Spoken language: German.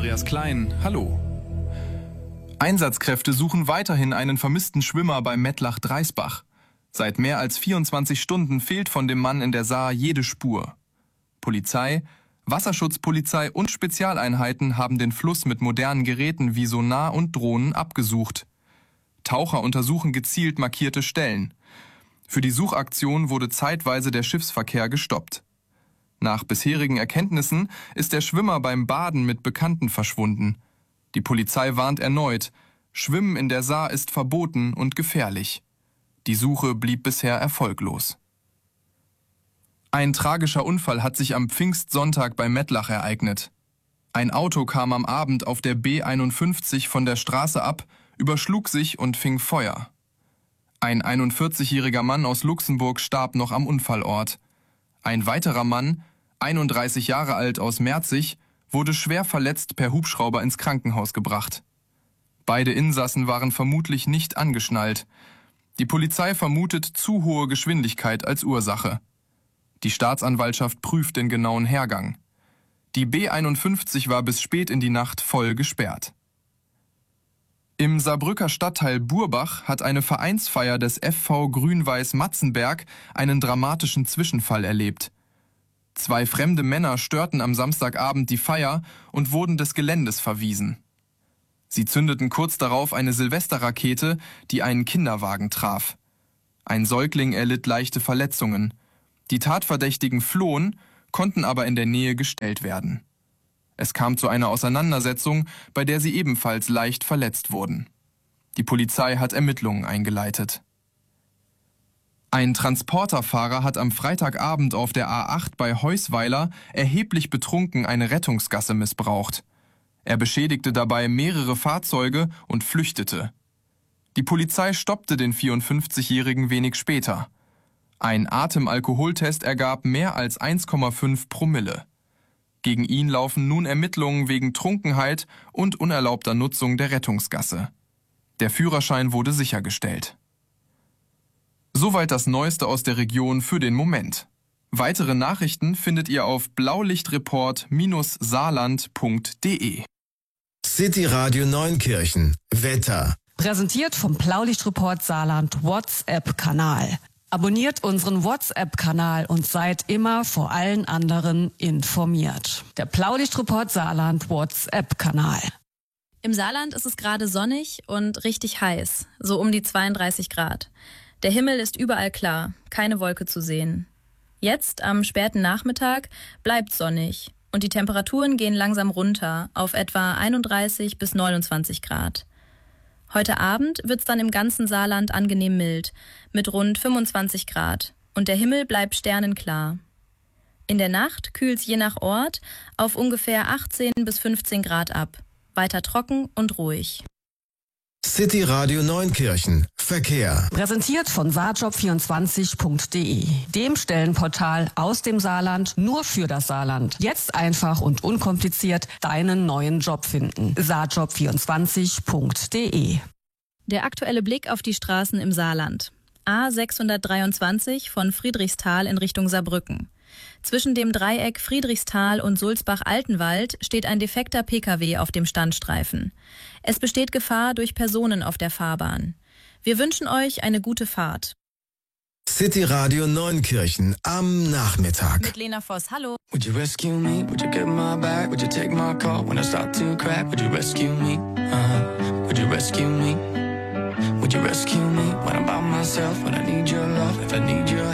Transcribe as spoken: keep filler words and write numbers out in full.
Andreas Klein, hallo. Einsatzkräfte suchen weiterhin einen vermissten Schwimmer bei Mettlach-Dreisbach. Seit mehr als vierundzwanzig Stunden fehlt von dem Mann in der Saar jede Spur. Polizei, Wasserschutzpolizei und Spezialeinheiten haben den Fluss mit modernen Geräten wie Sonar und Drohnen abgesucht. Taucher untersuchen gezielt markierte Stellen. Für die Suchaktion wurde zeitweise der Schiffsverkehr gestoppt. Nach bisherigen Erkenntnissen ist der Schwimmer beim Baden mit Bekannten verschwunden. Die Polizei warnt erneut, Schwimmen in der Saar ist verboten und gefährlich. Die Suche blieb bisher erfolglos. Ein tragischer Unfall hat sich am Pfingstsonntag bei Mettlach ereignet. Ein Auto kam am Abend auf der B einundfünfzig von der Straße ab, überschlug sich und fing Feuer. Ein einundvierzigjähriger Mann aus Luxemburg starb noch am Unfallort. Ein weiterer Mann, einunddreißig Jahre alt aus Merzig, wurde schwer verletzt per Hubschrauber ins Krankenhaus gebracht. Beide Insassen waren vermutlich nicht angeschnallt. Die Polizei vermutet zu hohe Geschwindigkeit als Ursache. Die Staatsanwaltschaft prüft den genauen Hergang. Die B einundfünfzig war bis spät in die Nacht voll gesperrt. Im Saarbrücker Stadtteil Burbach hat eine Vereinsfeier des F V Grün-Weiß Matzenberg einen dramatischen Zwischenfall erlebt. Zwei fremde Männer störten am Samstagabend die Feier und wurden des Geländes verwiesen. Sie zündeten kurz darauf eine Silvesterrakete, die einen Kinderwagen traf. Ein Säugling erlitt leichte Verletzungen. Die Tatverdächtigen flohen, konnten aber in der Nähe gestellt werden. Es kam zu einer Auseinandersetzung, bei der sie ebenfalls leicht verletzt wurden. Die Polizei hat Ermittlungen eingeleitet. Ein Transporterfahrer hat am Freitagabend auf der A acht bei Heusweiler erheblich betrunken eine Rettungsgasse missbraucht. Er beschädigte dabei mehrere Fahrzeuge und flüchtete. Die Polizei stoppte den vierundfünfzigjährigen wenig später. Ein Atemalkoholtest ergab mehr als eins Komma fünf Promille. Gegen ihn laufen nun Ermittlungen wegen Trunkenheit und unerlaubter Nutzung der Rettungsgasse. Der Führerschein wurde sichergestellt. Soweit das Neueste aus der Region für den Moment. Weitere Nachrichten findet ihr auf blaulichtreport Bindestrich saarland Punkt de. City Radio Neunkirchen. Wetter. Präsentiert vom Blaulichtreport Saarland WhatsApp-Kanal. Abonniert unseren WhatsApp-Kanal und seid immer vor allen anderen informiert. Der Blaulichtreport Saarland WhatsApp-Kanal. Im Saarland ist es gerade sonnig und richtig heiß, so um die zweiunddreißig Grad. Der Himmel ist überall klar, keine Wolke zu sehen. Jetzt, am späten Nachmittag, bleibt sonnig und die Temperaturen gehen langsam runter auf etwa einunddreißig bis neunundzwanzig Grad. Heute Abend wird es dann im ganzen Saarland angenehm mild, mit rund fünfundzwanzig Grad und der Himmel bleibt sternenklar. In der Nacht kühlt es je nach Ort auf ungefähr achtzehn bis fünfzehn Grad ab, weiter trocken und ruhig. City Radio Neunkirchen. Verkehr. Präsentiert von saarjob vierundzwanzig Punkt de, dem Stellenportal aus dem Saarland nur für das Saarland. Jetzt einfach und unkompliziert deinen neuen Job finden. saarjob vierundzwanzig Punkt de. Der aktuelle Blick auf die Straßen im Saarland. A sechshundertdreiundzwanzig von Friedrichsthal in Richtung Saarbrücken. Zwischen dem Dreieck Friedrichsthal und Sulzbach-Altenwald steht ein defekter Pkw auf dem Standstreifen. Es besteht Gefahr durch Personen auf der Fahrbahn. Wir wünschen euch eine gute Fahrt. City Radio Neunkirchen am Nachmittag. Mit Lena Voss, hallo. Would you rescue me? Would you get my back? Would you take my call when I start to crack? Would you rescue me? Uh-huh. Would you rescue me? Would you rescue me when I'm by myself? When I need your love, if I need your